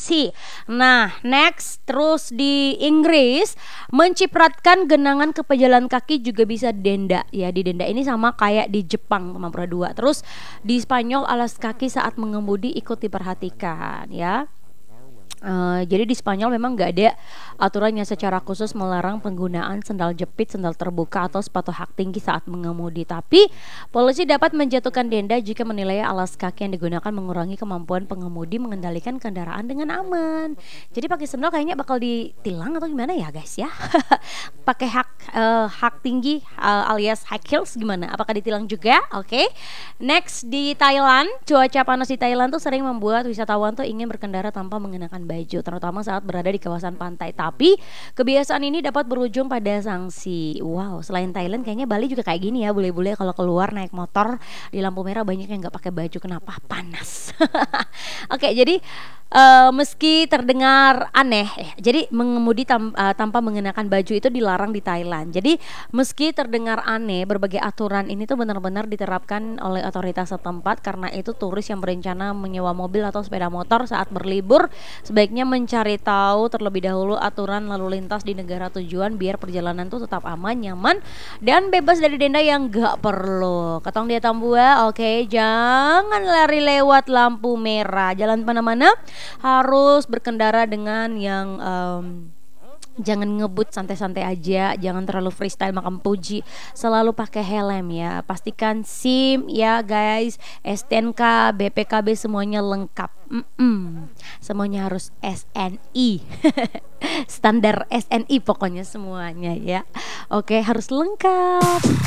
sanksi. Nah, next, terus di Inggris mencipratkan genangan ke pejalan kaki juga bisa denda ya. Di denda ini sama kayak di Jepang Mapura 2. Terus di Spanyol alas kaki saat mengemudi ikut diperhatikan ya. Jadi di Spanyol memang nggak ada aturan yang secara khusus melarang penggunaan sendal jepit, sendal terbuka atau sepatu hak tinggi saat mengemudi. Tapi polisi dapat menjatuhkan denda jika menilai alas kaki yang digunakan mengurangi kemampuan pengemudi mengendalikan kendaraan dengan aman. Jadi pakai sendal kayaknya bakal ditilang atau gimana ya guys ya? Pakai hak tinggi alias high heels gimana? Apakah ditilang juga? Oke. Next di Thailand, cuaca panas di Thailand tuh sering membuat wisatawan tuh ingin berkendara tanpa mengenakan baju, terutama saat berada di kawasan pantai. Tapi kebiasaan ini dapat berujung pada sanksi. Wow, selain Thailand kayaknya Bali juga kayak gini ya, bule-bule kalau keluar naik motor di lampu merah banyak yang nggak pakai baju. Kenapa? Panas. Oke, jadi meski terdengar aneh, jadi mengemudi tanpa mengenakan baju itu dilarang di Thailand. Jadi meski terdengar aneh, berbagai aturan ini tuh benar-benar diterapkan oleh otoritas setempat karena itu turis yang berencana menyewa mobil atau sepeda motor saat berlibur sebaiknya mencari tahu terlebih dahulu aturan lalu lintas di negara tujuan biar perjalanan tuh tetap aman, nyaman dan bebas dari denda yang gak perlu. Ketong dia tambua, oke, jangan lari lewat lampu merah. Jalan mana-mana harus berkendara dengan yang jangan ngebut, santai-santai aja, jangan terlalu freestyle makan puji, selalu pakai helm ya, pastikan SIM ya guys, STNK, BPKB semuanya lengkap. Semuanya harus SNI. Standar SNI pokoknya semuanya ya. Oke, harus lengkap.